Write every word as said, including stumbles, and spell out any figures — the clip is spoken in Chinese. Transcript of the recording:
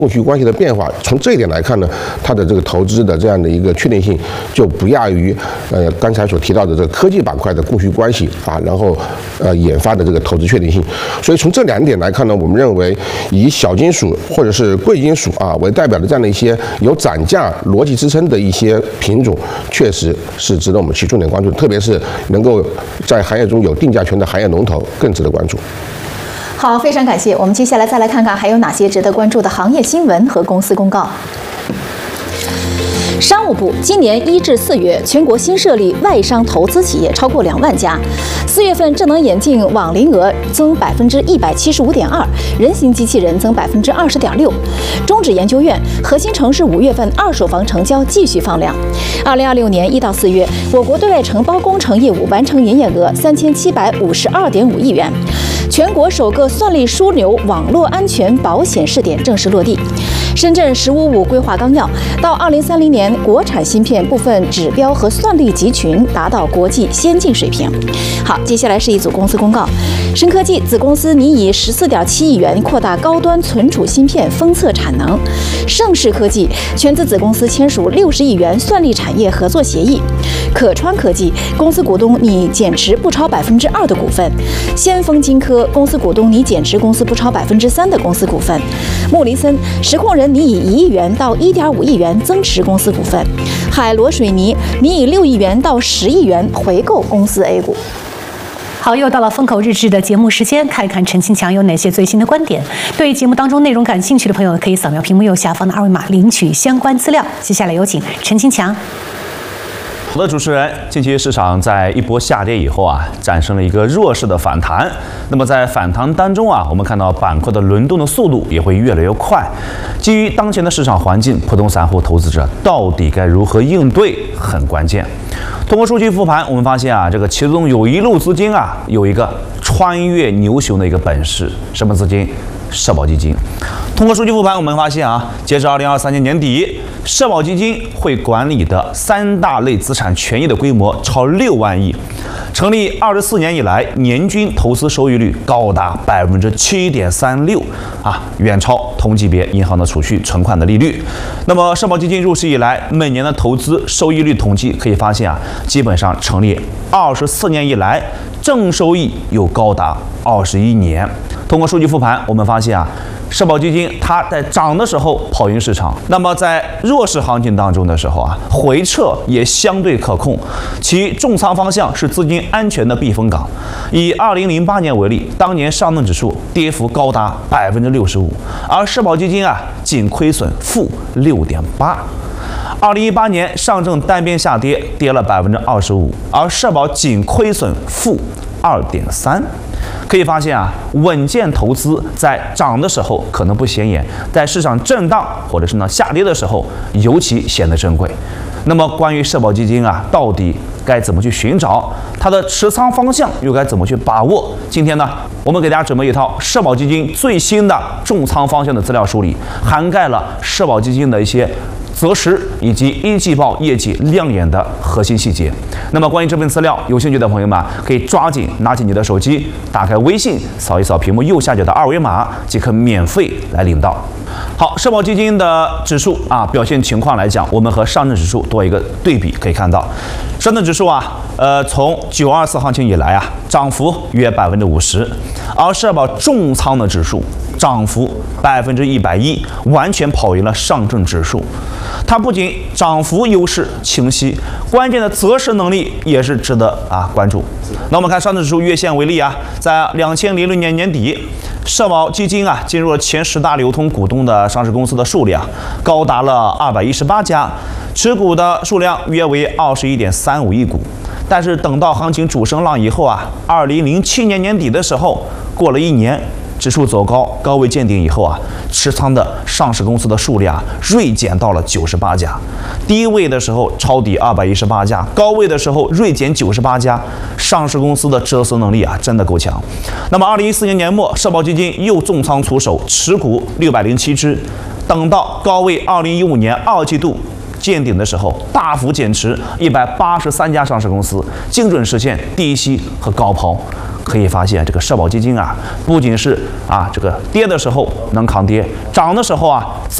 供需关系的变化，从这一点来看呢，它的这个投资的这样的一个确定性就不亚于呃刚才所提到的这个科技板块的供需关系啊，然后呃研发的这个投资确定性。所以从这两点来看呢，我们认为以小金属或者是贵金属啊为代表的这样的一些有涨价逻辑支撑的一些品种，确实是值得我们去重点关注，特别是能够在行业中有定价权的行业龙头更值得关注。 好，非常感谢。我们接下来再来看看还有哪些值得关注的行业新闻和公司公告。商务部今年一至四月，全国新设立外商投资企业超过两万家。四月份智能眼镜网龄额增百分之一百七十五点二，人形机器人增百分之二十点六。中指研究院核心城市五月份二手房成交继续放量。二零二六年一到四月，我国对外承包工程业务完成营业额三千七百五十二点五亿元。全国首个算力枢纽网络安全保险试点正式落地。深圳“十五五”规划纲要，到二零三零年，国产芯片部分指标和算力集群达到国际先进水平。好，接下来是一组公司公告。深科技子公司拟以十四点七亿元扩大高端存储芯片封测产能。盛世科技全资子公司签署六十亿元算力产业合作协议。可川科技公司股东拟减持不超百分之二的股份。先锋金科公司股东拟减持公司不超百分之三的公司股份。穆林森实控人拟以一亿元到一点五亿元增持公司股份。海螺水泥拟以六亿元到十亿元回购公司 A 股。 好，又到了风口日志的节目时间，看一看陈清强有哪些最新的观点。对节目当中内容感兴趣的朋友，可以扫描屏幕右下方的二维码领取相关资料。接下来有请陈清强。 好的，主持人，近期市场在一波下跌以后啊，产生了一个弱势的反弹。那么在反弹当中啊，我们看到板块的轮动的速度也会越来越快。基于当前的市场环境，普通散户投资者到底该如何应对，很关键。通过数据复盘，我们发现啊，这个其中有一路资金啊，有一个穿越牛熊的一个本事，什么资金？社保基金。通过数据复盘，我们发现啊，截至二零二三年年底，社保基金会管理的三大类资产权益的规模超六万亿，成立二十四年以来，年均投资收益率高达百分之七点三六啊，远超同级别银行的储蓄存款的利率。那么，社保基金入市以来，每年的投资收益率统计可以发现啊，基本上成立二十四年以来，正收益又高达二十一年。通过数据复盘，我们发现啊，社保基金它在涨的时候跑赢市场，那么在弱势行情当中的时候啊，回撤也相对可控，其重仓方向是资金安全的避风港。以二零零八年为例，当年上证指数跌幅高达百分之六十五，而社保基金啊仅亏损负六点八。二零一八年上证单边下跌，跌了百分之二十五，而社保仅亏损负二点三。可以发现啊，稳健投资在涨的时候可能不显眼，在市场震荡或者是呢下跌的时候尤其显得珍贵。那么关于社保基金啊，到底该怎么去寻找它的持仓方向，又该怎么去把握？今天呢，我们给大家准备一套社保基金最新的重仓方向的资料梳理，涵盖了社保基金的一些择时以及一季报业绩亮眼的核心细节。那么关于这份资料，有兴趣的朋友们可以抓紧拿起你的手机，打开微信，扫一扫屏幕右下角的二维码，即可免费来领到。好，社保基金的指数啊表现情况来讲，我们和上证指数做一个对比，可以看到，上证指数啊，呃，从九二四行情以来啊，涨幅约百分之五十，而社保重仓的指数涨幅百分之一百一，完全跑赢了上证指数。它不仅涨幅优势清晰，关键的择时能力也是值得啊关注。那我们看上证指数月线为例啊，在两千零六年年底，社保基金啊进入了前十大流通股东的上市公司的数量高达了二百一十八家，持股的数量约为二十一点三五亿股。但是等到行情主升浪以后啊，二零零七年年底的时候，过了一年，指数走高，高位见顶以后啊，持仓的上市公司的数量锐减到了九十八家，低位的时候抄底二百一十八家，高位的时候锐减九十八家，上市公司的折损能力啊真的够强。那么二零一四年年末，社保基金又重仓出手，持股六百零七只，等到高位二零一五年二季度见顶的时候大幅减持一百八十三家上市公司，精准实现低吸和高抛。可以发现，这个社保基金啊，不仅是啊这个跌的时候能抗跌，涨的时候啊。